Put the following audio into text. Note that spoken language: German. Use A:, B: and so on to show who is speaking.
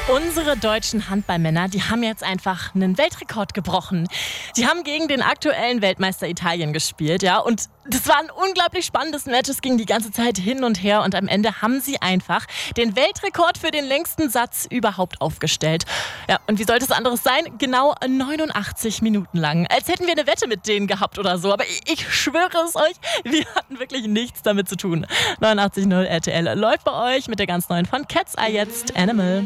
A: Unsere deutschen Handballmänner, die haben jetzt einfach einen Weltrekord gebrochen. Die haben gegen den aktuellen Weltmeister Italien gespielt, ja, und das war ein unglaublich spannendes Match. Es ging die ganze Zeit hin und her und am Ende haben sie einfach den Weltrekord für den längsten Satz überhaupt aufgestellt. Ja, und wie sollte es anderes sein? Genau 89 Minuten lang. Als hätten wir eine Wette mit denen gehabt oder so. Aber ich schwöre es euch, wir hatten wirklich nichts damit zu tun. 89.0 RTL läuft bei euch mit der ganz neuen von Cat's Eye jetzt, Animal.